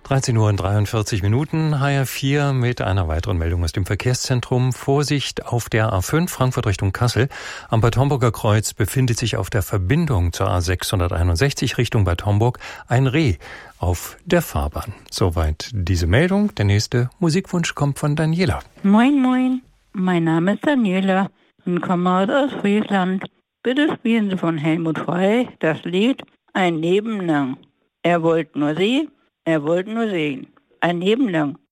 13 Uhr und 43 Minuten, HR4 mit einer weiteren Meldung aus dem Verkehrszentrum. Vorsicht auf der A5 Frankfurt Richtung Kassel. Am Bad Homburger Kreuz befindet sich auf der Verbindung zur A661 Richtung Bad Homburg ein Reh auf der Fahrbahn. Soweit diese Meldung. Der nächste Musikwunsch kommt von Daniela. Moin, moin. Mein Name ist Daniela und komme aus Friesland. Bitte spielen Sie von Helmut Frey das Lied Ein Leben lang. Er wollte nur sie, er wollte nur sehen. Ein Leben lang.